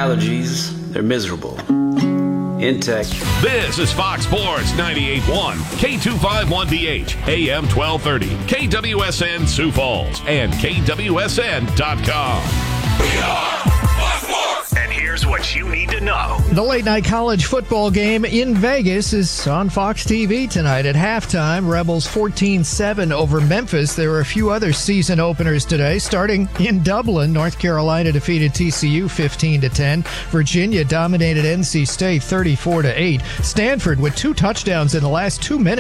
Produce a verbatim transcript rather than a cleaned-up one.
allergies, they're miserable. In tech. This is Fox Sports ninety-eight point one, K two fifty-one D H, A M twelve thirty, K W S N Sioux Falls, and K W S N dot com. We are Fox Sports! And here's what you need to know. The late-night college football game in Vegas is on Fox T V tonight at halftime. Rebels fourteen seven over Memphis. There were a few other season openers today. Starting in Dublin, North Carolina defeated T C U fifteen to ten. Virginia dominated N C State thirty-four to eight. Stanford with two touchdowns in the last two minutes.